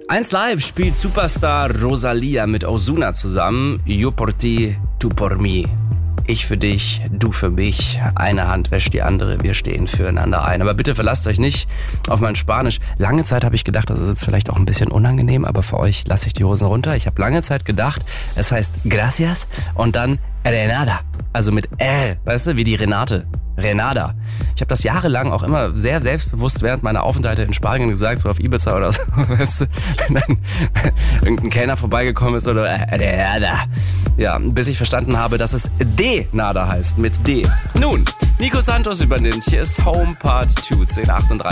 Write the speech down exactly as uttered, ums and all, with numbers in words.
eins Live spielt Superstar Rosalia mit Ozuna zusammen. Yo por ti, tu por mí. Ich für dich, du für mich. Eine Hand wäscht die andere, wir stehen füreinander ein. Aber bitte verlasst euch nicht auf mein Spanisch. Lange Zeit habe ich gedacht, das ist jetzt vielleicht auch ein bisschen unangenehm, aber für euch lasse ich die Hosen runter. Ich habe lange Zeit gedacht, es heißt Gracias und dann Renada. Also mit R, weißt du, wie die Renate. Renada. Ich habe das jahrelang auch immer sehr selbstbewusst während meiner Aufenthalte in Spanien gesagt, so auf Ibiza oder so, weißt du, wenn dann irgendein Kellner vorbeigekommen ist oder Renada. Ja, bis ich verstanden habe, dass es De-Nada heißt, mit D. Nun, Nico Santos übernimmt. Hier ist Home Part zwei, zehn achtunddreißig.